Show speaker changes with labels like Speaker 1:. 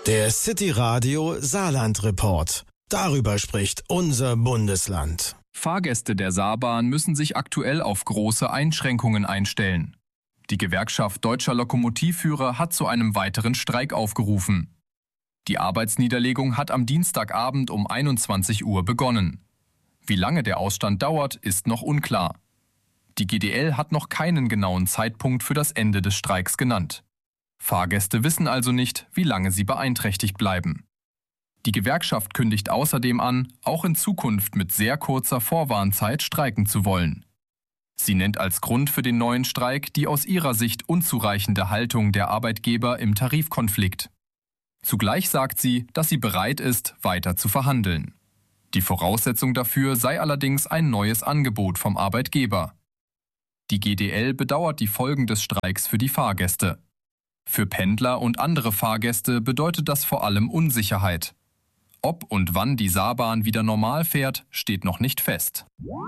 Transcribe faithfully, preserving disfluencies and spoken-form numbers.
Speaker 1: Der City Radio Saarland Report. Darüber spricht unser Bundesland.
Speaker 2: Fahrgäste der Saarbahn müssen sich aktuell auf große Einschränkungen einstellen. Die Gewerkschaft Deutscher Lokomotivführer hat zu einem weiteren Streik aufgerufen. Die Arbeitsniederlegung hat am Dienstagabend um einundzwanzig Uhr begonnen. Wie lange der Ausstand dauert, ist noch unklar. Die G D L hat noch keinen genauen Zeitpunkt für das Ende des Streiks genannt. Fahrgäste wissen also nicht, wie lange sie beeinträchtigt bleiben. Die Gewerkschaft kündigt außerdem an, auch in Zukunft mit sehr kurzer Vorwarnzeit streiken zu wollen. Sie nennt als Grund für den neuen Streik die aus ihrer Sicht unzureichende Haltung der Arbeitgeber im Tarifkonflikt. Zugleich sagt sie, dass sie bereit ist, weiter zu verhandeln. Die Voraussetzung dafür sei allerdings ein neues Angebot vom Arbeitgeber. Die G D L bedauert die Folgen des Streiks für die Fahrgäste. Für Pendler und andere Fahrgäste bedeutet das vor allem Unsicherheit. Ob und wann die Saarbahn wieder normal fährt, steht noch nicht fest.